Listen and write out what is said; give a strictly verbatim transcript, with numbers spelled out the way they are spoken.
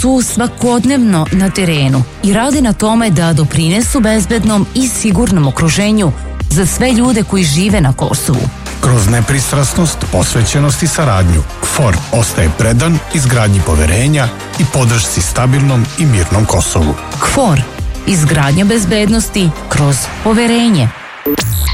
tu svakodnevno na terenu i rade na tome da doprinesu bezbednom i sigurnom okruženju za sve ljude koji žive na Kosovu. Kroz nepristrasnost, posvećenost i saradnju, K F O R ostaje predan izgradnji poverenja i podršci stabilnom i mirnom Kosovu. K F O R, izgradnja bezbednosti kroz poverenje.